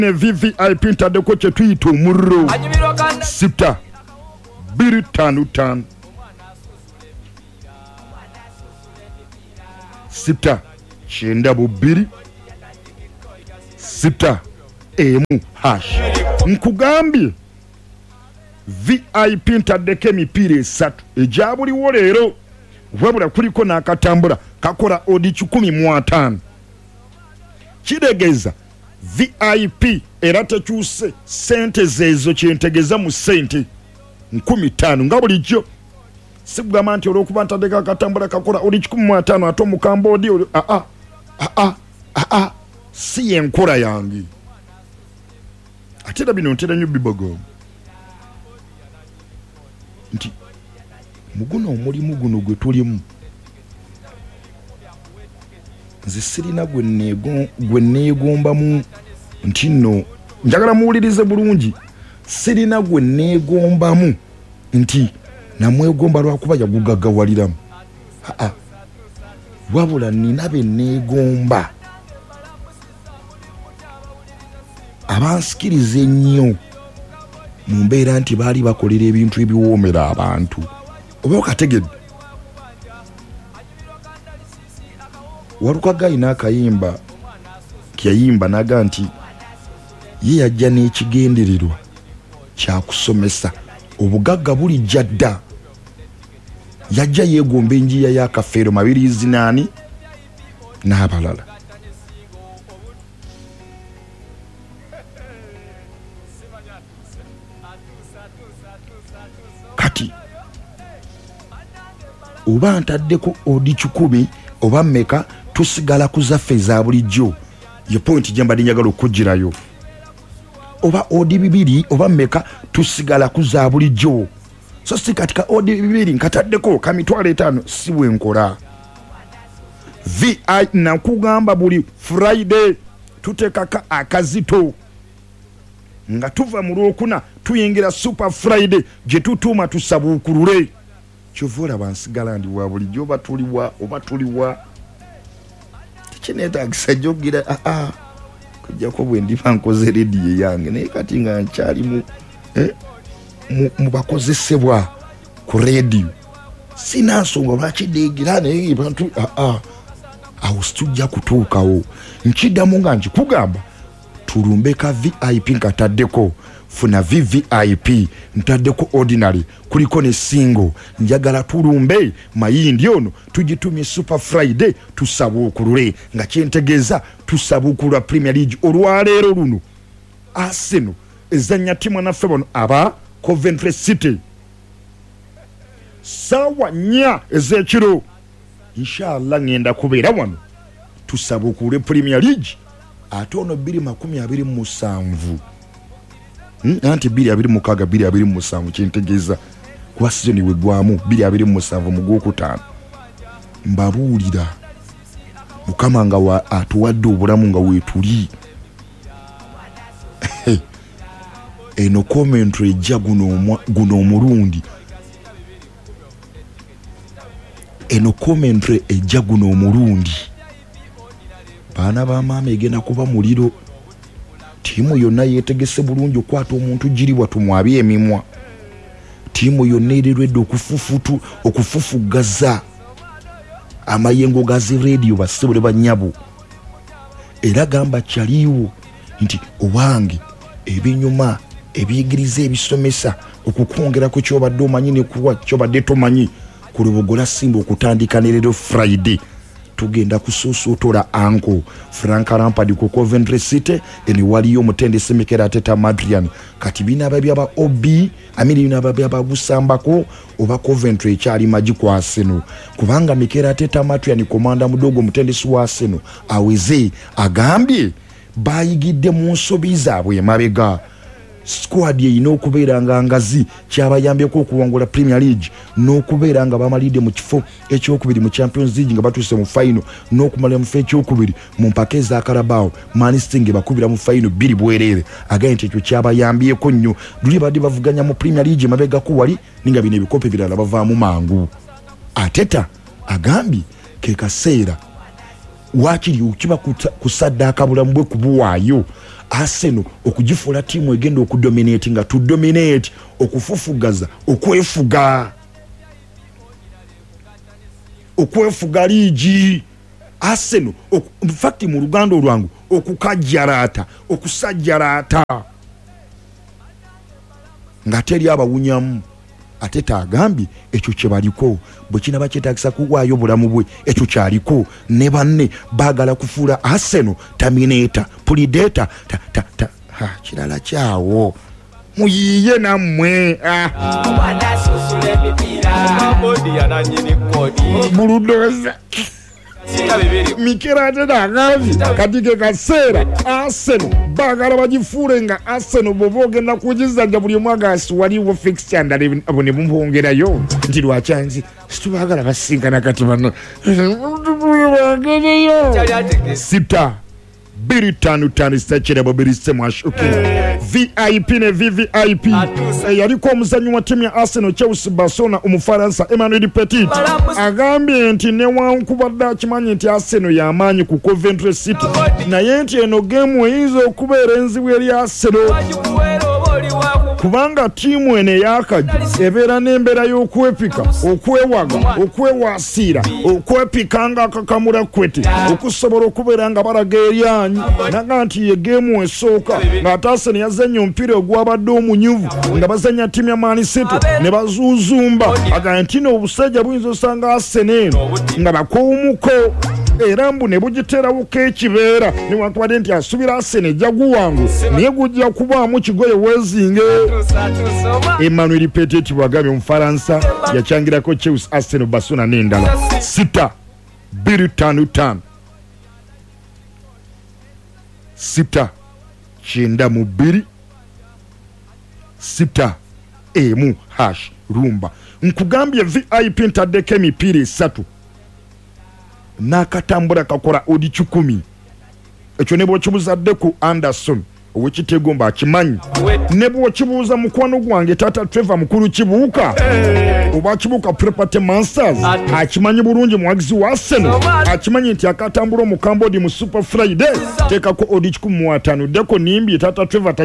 ne VVIP ntaddeko kye tuyita omurro sita 255 sita kyenda bubiri sita emu hash. Nkugambye VIP ntaddeko emipiira esatu egya buliwo leero wabula kuliko n'akatambula kakola odi 15 kiregeeza VIP era tekyuse sente zezo kyentegeza mu sente 15 nga bulijjo sigamba nti olwokuba ntaddeko akatambula kakola odi 15 ate omukamba odi si yenkola yange ate era bino ntera nnyo bibogo nti muguno omulimu guno gwe tulimu nze sirina gwe neegombamu nti nno njagala muwulirize bulungi sirina gwe neegombamu nti namwegomba lwakuba yagugaggawaliramu wabula nina be neegomba abansikiriza ennyo mu mbeera nti baali bakolera ebintu ebiwoomera abantu oba okategedde walukaga ayina akayimba kyayimba naga nti ye yajja n'ekigendererwa kyakusomesa obugagga bulijja dda yajja yeegomba enjiya y'akafeero mabirizi naani n'abalala kati oba ntaddeko odi 10 oba mmeka tusigala ku zaffe za bulijjo ye point gye mbadde njagala okugirayo oba odi 2 oba mmeka tusigala ku za bulijjo so si katika odi 2 nkataddeko ka mitwalo 5 si bwenkola VI nakugamba buli Friday tutekaka akazito nga tuva mu Lwokuna tuyingira Super Friday gye tutuuma tusabuukulule kyovula bansigala ndi wa bulijjo oba tuliwa tekineetagisa jjogira kujjako bwe ndiba nkoze rediyo yange naye kati nga nkyali mu bakozesebwa ku rediyo sina nsonga lwaki deegira naye bantu awo situjja kutuukawo nkiddamu nga nkikugamba tulumbe ka VIP nkataddeko funa VVIP ntaddeko ordinary kuliko ne single njagala tulumbe mayindi ono tugitumye Super Friday tusabuukulule nga kyentegeeza tusabuukulula Premier League olwaleero luno Arsenal ezannya timu naffe bono aba Coventry City sawa nya ezekiro inshallah ngenda kubeera wano tusabuukulule Premier League ate ono 2027 anti 2026 2027 kyentegeeza kuba season wegwamu 2027 mu Gwokutaano mbabuulira Mukama nga atuwadde obulamu nga weetuli eno commentary ejja guno omulundi eno commentary ejja guno omulundi baana ba maama egenda kuba muliro tiimu yonna yeetegese bulungi okwata omuntu giribwa tumwabye emimwa tiimu yonna ererwedde okufufugaza amayengo gazi radio basibule banyabu era gamba kyaliwo nti owange ebinyuma ebiyigiriza ebisomesa okukwongera ku kyobadde omanyi ne kuwa kyobadde tomanyi ku Lubogola Simba okutandika ne leero Friday tugenda kusuusuutola anko Frank Lampard ku Coventry City eni waliyo omutendesi Mikel Arteta Madrian kati binaaba byaba OB amiri binaaba byaba Busambako oba Coventry ekyali magi kwa Arsenal kubanga Mikel Arteta Madrian komanda mudogo omutendesi wa Arsenal aweze agambye bayigidde mu nsobi zaabwe emabega squad ye inokubeera nga ngazi kyabayambyeko okuwangula Premier League n'okubeera nga bamalidde mu kifo ekyokubiri mu Champions League nga batuuse mu final n'okumala mu feecho ekyokubiri mu mpaka za Carabao Man City bakubira mu final 2 bwerere agaye nti ekyo kyabayambyeko nnyo luli badde bavuganya mu Premier League mabega ku wali ninga bino ebikope birala bavaamu mangu Arteta agambye ke kaseera wakiri ukiba kusaddaaka bulamu bwe kubuwaayo Arsenal okugifuula tiimu egenda okudominate nga tudominate okufufugaza okwefuga liigi Arsenal in fact mu luganda olwangu okukajjalaata okusajjalaata nga teri abawunyamu ate taagambye ekyo kye baliko bwe kinaba kyetaagisa kuwaayo bulamu bwe ekyo kyaliko ne banne baagala kufuula Arsenal terminator predator kirala kyawo muyiye nammwe buludoza Mikera ate nagambye kati ke kaseera Arsenal baagala bagifuule nga Arsenal bw'oba ogenda kugizajja buli omwagasi waliwo fixture ndala abo ne mumwongerayo nti lwakyanzi situbaagala basinkana kati bano sita 255 stakira bobirise mwashuke VIP ne VVIP yaliko omuzanyi wa timu ya Arsenal Chelsea Barcelona Umufaransa Emmanuel Petit agambye nti newankubadde akimanyi nti Arsenal y'amaanyi ku Coventry City naye nti eno game eyinza okubeera enzibu eri Arsenal kubanga tiimu ene yakajja ebeera n'embeera y'okwepika okwewaga okwewasiira okwepika nga akakamula kwete okusobola okubeera nga balaga eryanyi naga nti ye geemu esooka ng'ate Arsenal yazannya omupiira ogwabadde omunyuvu nga bazannya ttiimu ya Man City ne bazuuzumba aga nti n'obusajja buyinza osanga Arsenal eno nga bakoowumuko era mbu ne bugiterawo ekibeera newankubadde nti asubira Arsenal ejja guwangu naye gujja kubaamu kigoye weezinge Emmanuel Petit bwagambye Omufaransa yakyangirako Chelsea Arsenal Barcelona n'endala 6-2-5 6-9-2 6-1 rumba nkugambye VIP ntaddeko emipiira 3 n'akatambula kakola odi 10 ekyo ne bw'okibuuzadde ku Anderson ow'ekitego mba akimanyi ne bw'okibuuza mukwano gwange taata Trevor mukulu kibuuka oba kibuuka Property Monsters akimanyi bulungi muwagizi wa Arsenal akimanyi nti akatambula omukambodi mu Super Friday teekako odi 15 ddeko nimbi taata Trevor